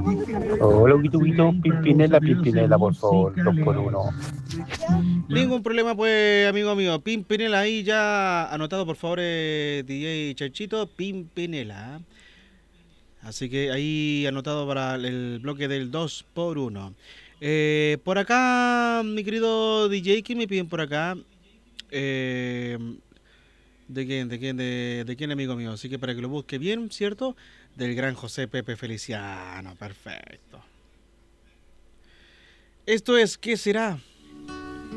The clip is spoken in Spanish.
Hola, Guito, Pimpinela, por favor, dos por uno. Ningún problema, pues, amigo mío. Pimpinela ahí ya anotado, por favor, DJ Chanchito. Pimpinela. Así que ahí anotado para el bloque del 2 por uno. Por acá, mi querido DJ, ¿qué me piden por acá? Eh, ¿De quién? ¿De quién, amigo mío? Así que para que lo busque bien, ¿cierto? Del gran José Pepe Feliciano. Perfecto. Esto es ¿Qué será?